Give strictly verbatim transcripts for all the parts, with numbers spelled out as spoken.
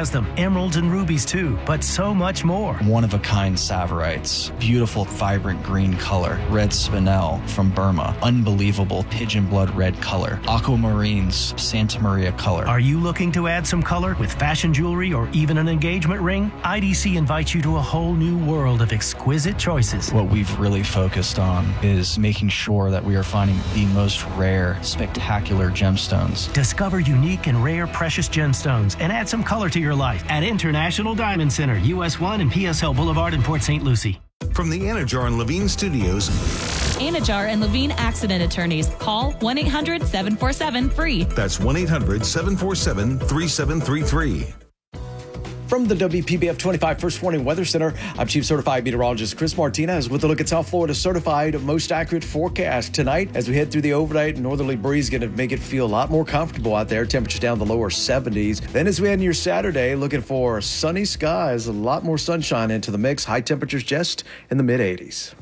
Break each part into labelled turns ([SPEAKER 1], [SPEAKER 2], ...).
[SPEAKER 1] has them. Emeralds and rubies too, but so much more.
[SPEAKER 2] One-of-a-kind Savorites. Beautiful, vibrant green color. Red spinel from Burma. Unbelievable pigeon blood red color. Aquamarines, Santa Maria color.
[SPEAKER 1] Are you looking to add some color with fashion jewelry or even an engagement ring? I D C invites you to a whole new world of exquisite choices.
[SPEAKER 2] What we've really focused on is making sure that we are finding the most rare, spectacular gemstones.
[SPEAKER 1] Discover unique and rare precious gemstones and add some color to your life at International Diamond Center, U S one and P S L Boulevard in Port Saint Lucie.
[SPEAKER 3] From the Anajar and Levine Studios.
[SPEAKER 4] Anajar and Levine Accident Attorneys. Call one eight hundred seven four seven free.
[SPEAKER 3] That's one eight hundred seven four seven three seven three three.
[SPEAKER 5] From the W P B F twenty-five First Warning Weather Center, I'm Chief Certified Meteorologist Chris Martinez with a look at South Florida's certified most accurate forecast tonight. As we head through the overnight, northerly breeze going to make it feel a lot more comfortable out there. Temperatures down to the lower seventies. Then as we head into your Saturday, looking for sunny skies, a lot more sunshine into the mix. High temperatures just in the mid eighties.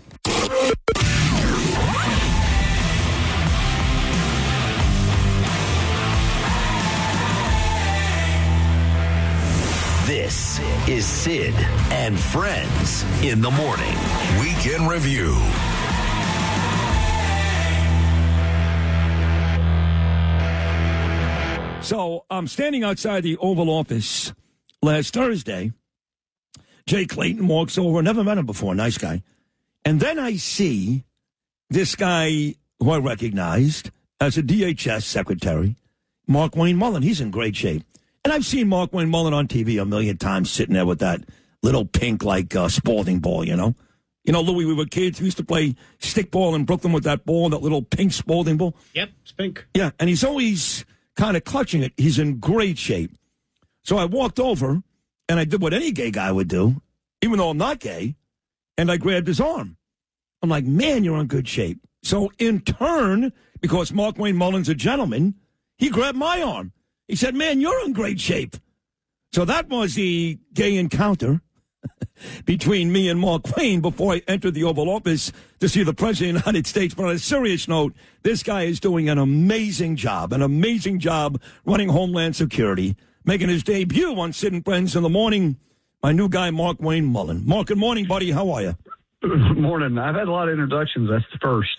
[SPEAKER 6] This is Sid and Friends in the Morning. Weekend Review.
[SPEAKER 7] So I'm standing outside the Oval Office last Thursday. Jay Clayton walks over. Never met him before. Nice guy. And then I see this guy who I recognized as a D H S secretary, Mark Wayne Mullen. He's in great shape. And I've seen Mark Wayne Mullen on T V a million times sitting there with that little pink, like, uh, Spalding ball, you know? You know, Louis, we were kids. We used to play stickball in Brooklyn with that ball, that little pink Spalding ball.
[SPEAKER 8] Yep, it's pink.
[SPEAKER 7] Yeah, and he's always kind of clutching it. He's in great shape. So I walked over, and I did what any gay guy would do, even though I'm not gay, and I grabbed his arm. I'm like, man, you're in good shape. So in turn, because Mark Wayne Mullen's a gentleman, he grabbed my arm. He said, man, you're in great shape. So that was the gay encounter between me and Mark Wayne before I entered the Oval Office to see the President of the United States. But on a serious note, this guy is doing an amazing job, an amazing job running Homeland Security, making his debut on Sid and Friends in the Morning. My new guy, Mark Wayne Mullen. Mark, good morning, buddy. How are you?
[SPEAKER 9] Good morning. I've had a lot of introductions. That's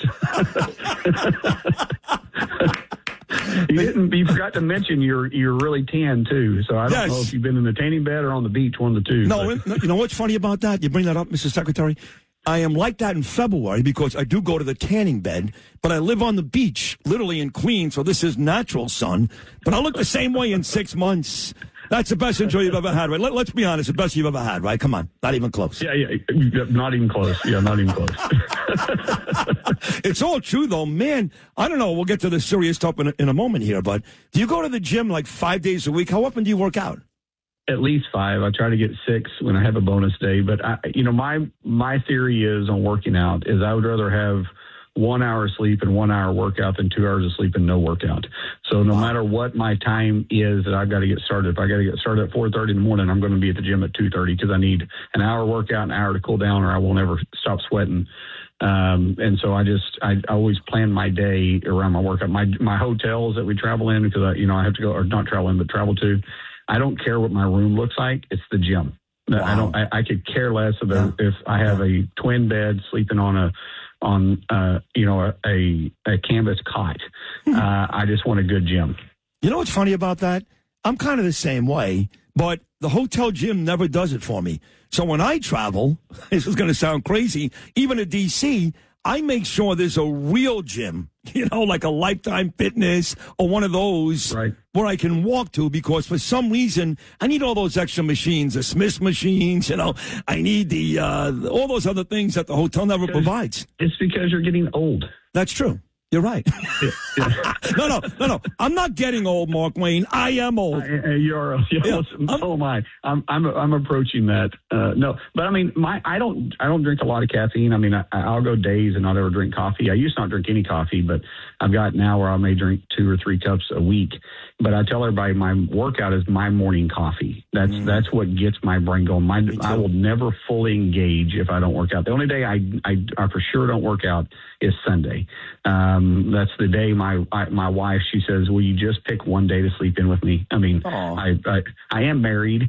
[SPEAKER 9] the first. You didn't. You forgot to mention you're you're really tan too. So I don't
[SPEAKER 7] yes.
[SPEAKER 9] know if you've been in the tanning bed or on the beach, one of the two.
[SPEAKER 7] No, no, you know what's funny about that? You bring that up, Mister Secretary. I am like that in February because I do go to the tanning bed, but I live on the beach, literally in Queens, so this is natural sun. But I look the same way in six months. That's the best intro you've ever had, right? Let, let's be honest, the best you've ever had, right? Come on, not even close.
[SPEAKER 9] Yeah, yeah, not even close. Yeah, not even close.
[SPEAKER 7] It's all true, though. Man, I don't know. We'll get to the serious stuff in a, in a moment here, but do you go to the gym like five days a week? How often do you work out?
[SPEAKER 9] At least five. I try to get six when I have a bonus day. But, I, you know, my my theory is on working out is I would rather have one hour of sleep and one hour workout than two hours of sleep and no workout. So no wow. matter what my time is that I've got to get started, if I got to get started at four thirty in the morning, I'm going to be at the gym at two thirty because I need an hour workout, an hour to cool down, or I won't ever stop sweating. Um, and so I just, I, I always plan my day around my workout. My, my hotels that we travel in, because I, you know, I have to go, or not travel in, but travel to, I don't care what my room looks like. It's the gym. Wow. I don't, I, I could care less about yeah. if I have yeah. a twin bed sleeping on a, on, uh, you know, a, a, a canvas cot. Uh, I just want a good gym.
[SPEAKER 7] You know what's funny about that? I'm kind of the same way, but the hotel gym never does it for me. So when I travel, this is going to sound crazy, even to D C, I make sure there's a real gym, you know, like a Lifetime Fitness or one of those
[SPEAKER 9] right.
[SPEAKER 7] where I can walk to, because for some reason I need all those extra machines, the Smith machines, you know, I need the uh, all those other things that the hotel never
[SPEAKER 9] because
[SPEAKER 7] provides.
[SPEAKER 9] It's because you're getting old.
[SPEAKER 7] That's true. You're right.
[SPEAKER 9] Yeah, yeah.
[SPEAKER 7] no, no, no, no. I'm not getting old, Mark Wayne. I am old.
[SPEAKER 9] I, you're, you're yeah, so am I. I'm, I'm, I'm approaching that. Uh, no, but I mean, my, I don't, I don't drink a lot of caffeine. I mean, I, I'll go days and not ever drink coffee. I used to not drink any coffee, but I've got now where I may drink two or three cups a week. But I tell everybody my workout is my morning coffee. That's, mm. that's what gets my brain going. My, I will never fully engage if I don't work out. The only day I, I, I for sure don't work out is Sunday. Um, that's the day my I, my wife, she says, will you just pick one day to sleep in with me? I mean, I, I I am married,